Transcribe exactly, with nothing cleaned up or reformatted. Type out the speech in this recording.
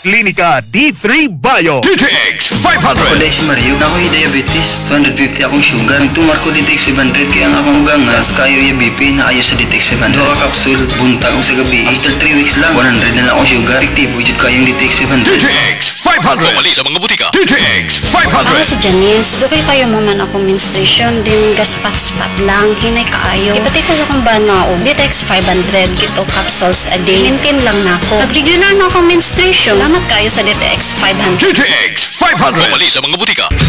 Klinika D three Bio. D T X five hundred. Ako si Mario, na ako yung diabetes, two hundred fifty akong sugar. Tumar ko D T X five hundred, kaya nga akong gangas, kayo yung B P na ayos sa D T X five hundred. Dua ka kapsul, buntag ko sa gabi. After three weeks lang, one hundred na lang akong sugar. Aktibo jud kayong D T X five hundred. D T X five hundred. Pumali sa mga butika. D T X five Ako hundred. si Janice. Dugay kayo mo man akong menstruation, din gaspat-spat lang, hinay kaayo. Ipati ko sa kong banaw, D T X five hundred, kito capsules a day. Maintain lang na ako. Nag-regular na akong menstruation. Salamat kayo sa D T X five hundred. D T X five hundred. Pumali sa mga butika.